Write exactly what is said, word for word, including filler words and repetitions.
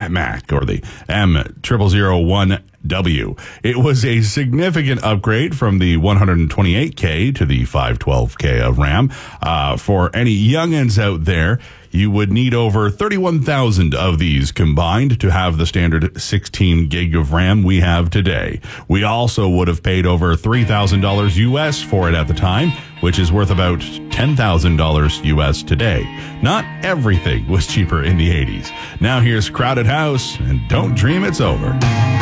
Mac, or the M zero zero one W. It was a significant upgrade from the one twenty-eight K to the five twelve K of RAM. Uh, for any youngins out there, you would need over thirty-one thousand of these combined to have the standard sixteen gig of RAM we have today. We also would have paid over three thousand dollars U S for it at the time, which is worth about ten thousand dollars U S today. Not everything was cheaper in the eighties. Now here's Crowded House, and don't dream it's over.